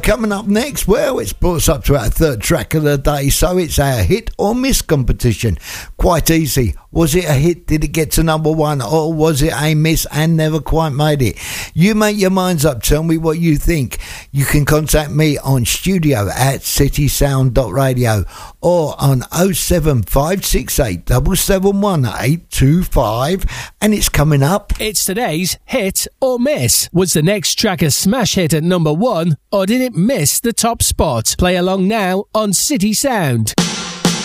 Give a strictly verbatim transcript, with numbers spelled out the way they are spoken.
Coming up next, well, it's brought us up to our third track of the day, so it's our hit or miss competition. Quite easy. Was it a hit? Did it get to number one? Or was it a miss and never quite made it? You make your minds up. Tell me what you think. You can contact me on studio at citysound dot radio or on oh seven five six eight seven seven one eight two five. And it's coming up. It's today's hit or miss. Was the next track a smash hit at number one, or did it miss the top spot? Play along now on City Sound.